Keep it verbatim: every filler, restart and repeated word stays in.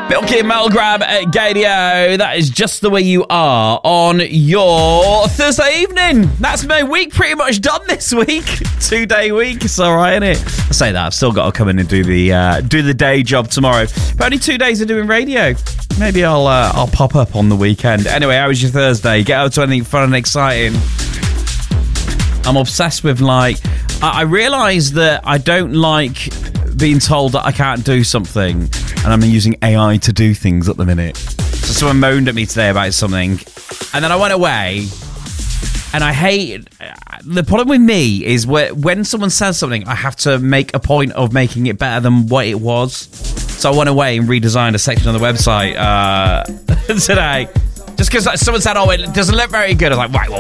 Milky and Mel Grab at Gadio. That is just the way you are on your Thursday evening. That's my week pretty much done this week. Two day week. It's all right, isn't it? I say that I've still got to come in and do the uh, do the day job tomorrow. But only two days of doing radio. Maybe I'll uh, I'll pop up on the weekend. Anyway, how was your Thursday? Get up to anything fun and exciting. I'm obsessed with like I, I realise that I don't like being told that I can't do something, and I'm using A I to do things at the minute. So someone moaned at me today about something, and then I went away, and I hate... The problem with me is where, when someone says something, I have to make a point of making it better than what it was. So I went away and redesigned a section on the website uh, today, just because like, someone said, oh, it doesn't look very good. I was like, right, well,